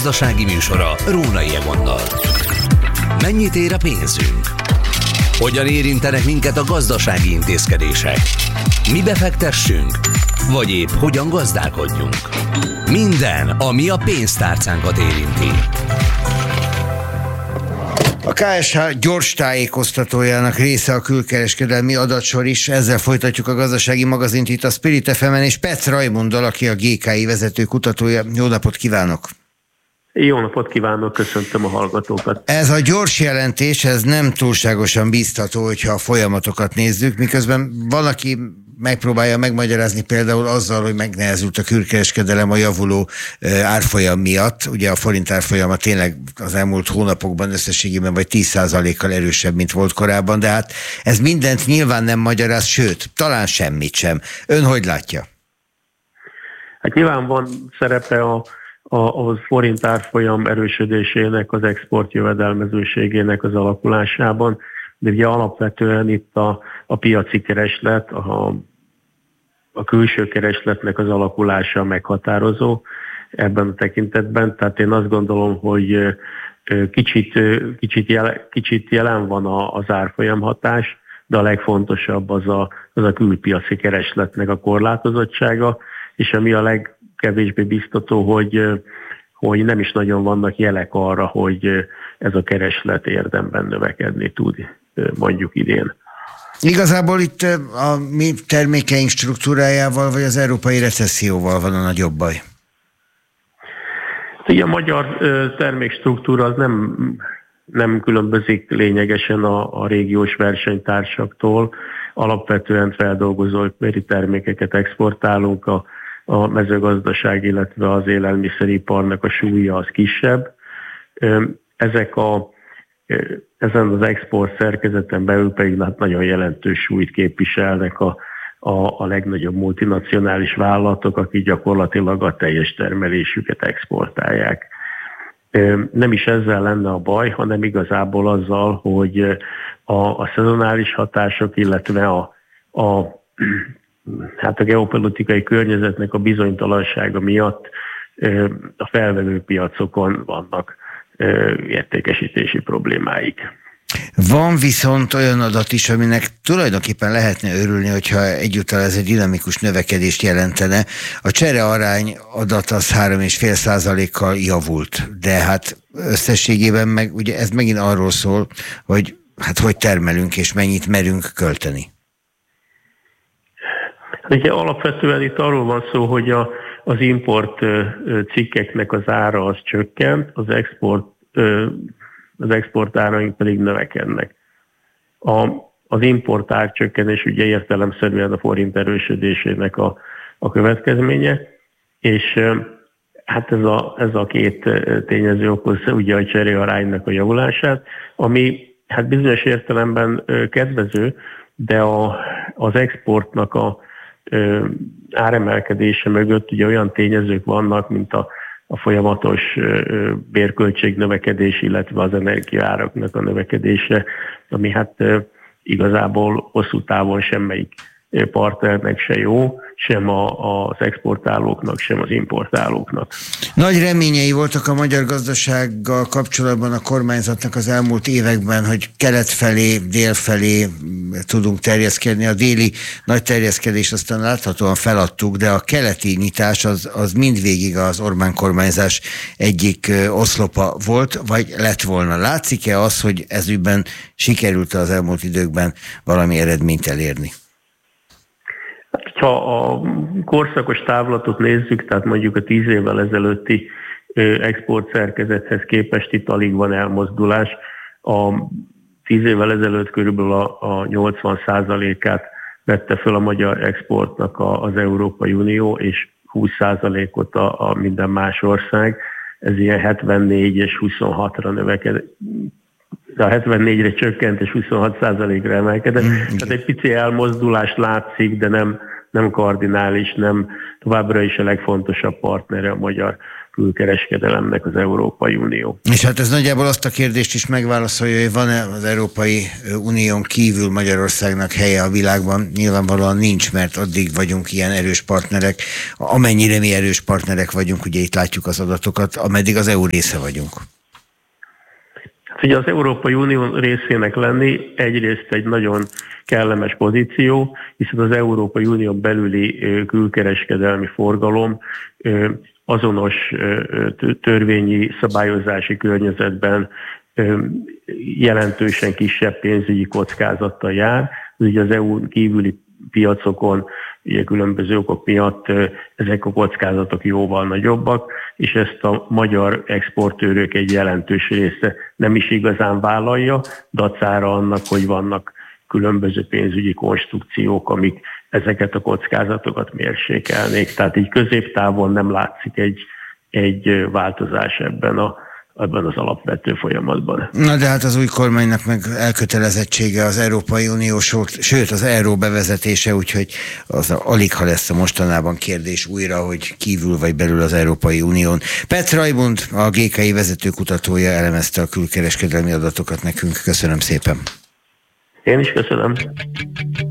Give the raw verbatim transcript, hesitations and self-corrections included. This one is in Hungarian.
gazdasági műsora Rónai Egonnal. Mennyit ér a pénzünk? Hogyan érintenek minket a gazdasági intézkedések? Mibe fektessünk? Vagy épp hogyan gazdálkodjunk? Minden, ami a pénztárcánkat érinti. A ká es há gyors tájékoztatójának része a külkereskedelmi adatsor is. Ezzel folytatjuk a gazdasági magazint itt a Spirit ef emen, és Petr Rajmunddal, aki a gé ká i vezető kutatója. Jó napot kívánok! Jó napot kívánok, köszöntöm a hallgatókat. Ez a gyors jelentés, ez nem túlságosan bíztató, hogyha a folyamatokat nézzük, miközben van, aki megpróbálja megmagyarázni például azzal, hogy megnehezült a külkereskedelem a javuló árfolyam miatt. Ugye a forint árfolyama tényleg az elmúlt hónapokban összességében vagy tíz százalékkal erősebb, mint volt korábban, de hát ez mindent nyilván nem magyaráz, sőt, talán semmit sem. Ön hogy látja? Hát nyilván van szerepe a a, a forint árfolyam erősödésének, az export jövedelmezőségének az alakulásában, de ugye alapvetően itt a, a piaci kereslet, a, a külső keresletnek az alakulása meghatározó ebben a tekintetben, tehát én azt gondolom, hogy kicsit, kicsit, jelen, kicsit jelen van az árfolyam hatás, de a legfontosabb az a, az a külpiaci keresletnek a korlátozottsága, és ami a leg kevésbé biztató, hogy, hogy nem is nagyon vannak jelek arra, hogy ez a kereslet érdemben növekedni tud mondjuk idén. Igazából itt a mi termékeink struktúrájával, vagy az európai recesszióval van a nagyobb baj? A magyar termékstruktúra az nem, nem különbözik lényegesen a, a régiós versenytársaktól. Alapvetően feldolgozóipari termékeket exportálunk, a a mezőgazdaság, illetve az élelmiszeriparnak a súlya az kisebb. Ezek a, ezen az export szerkezeten belül pedig nagyon jelentős súlyt képviselnek a, a, a legnagyobb multinacionális vállalatok, akik gyakorlatilag a teljes termelésüket exportálják. Nem is ezzel lenne a baj, hanem igazából azzal, hogy a, a szezonális hatások, illetve a, a hát a geopolitikai környezetnek a bizonytalansága miatt a felvevő piacokon vannak értékesítési problémáik. Van viszont olyan adat is, aminek tulajdonképpen lehetne örülni, hogyha egyúttal ez egy dinamikus növekedést jelentene. A cserearány adat az három egész öt százalékkal javult, de hát összességében meg ugye ez megint arról szól, hogy hát hogy termelünk és mennyit merünk költeni. Ugye alapvetően itt arról van szó, hogy a, az import cikkeknek az ára az csökkent, az export, az export áraink pedig növekednek. A, az import árcsökkenés ugye értelemszerűen a forint erősödésének a, a következménye, és hát ez a, ez a két tényező okozza ugye a cseréaránynak a javulását, ami hát bizonyos értelemben kedvező, de a, az exportnak a áremelkedése mögött ugye olyan tényezők vannak, mint a, a folyamatos bérköltség növekedés, illetve az energiaáraknak a növekedése, ami hát igazából hosszú távon semmelyik partnernek se jó, sem a, az exportálóknak, sem az importálóknak. Nagy reményei voltak a magyar gazdasággal kapcsolatban a kormányzatnak az elmúlt években, hogy kelet felé, dél felé tudunk terjeszkedni. A déli nagy terjeszkedés aztán láthatóan feladtuk, de a keleti nyitás az, az mindvégig az Orbán kormányzás egyik oszlopa volt, vagy lett volna. Látszik-e az, hogy ezügyben sikerült az elmúlt időkben valami eredményt elérni? Ha a korszakos távlatot nézzük, tehát mondjuk a tíz évvel ezelőtti exportszerkezethez képest itt alig van elmozdulás. A tíz évvel ezelőtt körülbelül a, a nyolcvan százalékát vette föl a magyar exportnak a, az Európai Unió, és húsz százalékot a, a minden más ország. Ez ilyen hetvennégy és huszonhatra növekedett. A hetvennégyre csökkent és huszonhat százalékra emelkedett. Mm. Tehát egy pici elmozdulás látszik, de nem, nem kardinális, nem továbbra is a legfontosabb partnere a magyar külkereskedelemnek az Európai Unió. És hát ez nagyjából azt a kérdést is megválaszolja, hogy van-e az Európai Unión kívül Magyarországnak helye a világban? Nyilvánvalóan nincs, mert addig vagyunk ilyen erős partnerek, amennyire mi erős partnerek vagyunk, ugye itt látjuk az adatokat, ameddig az é u része vagyunk. Ugye az Európai Unió részének lenni egyrészt egy nagyon kellemes pozíció, hiszen az Európai Unió belüli külkereskedelmi forgalom azonos törvényi szabályozási környezetben jelentősen kisebb pénzügyi kockázattal jár. Ugye az é u kívüli piacokon ugye különböző okok miatt ezek a kockázatok jóval nagyobbak, és ezt a magyar exportőrök egy jelentős része nem is igazán vállalja, dacára annak, hogy vannak különböző pénzügyi konstrukciók, amik ezeket a kockázatokat mérsékelnék. Tehát így középtávon nem látszik egy, egy változás ebben a ebben az alapvető folyamatban. Na de hát az új kormánynak meg elkötelezettsége az Európai Unió, sőt az euró bevezetése, úgyhogy az alig ha lesz a mostanában kérdés újra, hogy kívül vagy belül az Európai Unión. Petr Aibund, a gé ká i vezetőkutatója elemezte a külkereskedelmi adatokat nekünk. Köszönöm szépen. Én is köszönöm.